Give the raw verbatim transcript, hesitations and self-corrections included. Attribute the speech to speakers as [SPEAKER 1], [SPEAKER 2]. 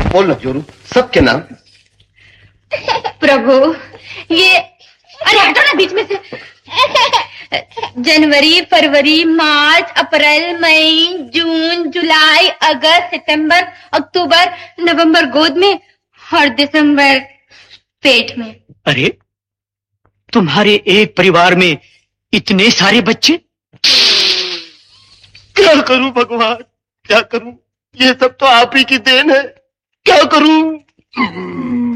[SPEAKER 1] बोल जोरू, सबके नाम।
[SPEAKER 2] प्रभु ये, अरे हटो ना बीच में से। जनवरी, फरवरी, मार्च, अप्रैल, मई, जून, जुलाई, अगस्त, सितंबर, अक्टूबर, नवंबर गोद में और दिसंबर पेट में।
[SPEAKER 3] अरे तुम्हारे एक परिवार में इतने सारे बच्चे?
[SPEAKER 1] क्या करूं भगवान, क्या करूं? ये सब तो आप ही की देन है, क्या करूं?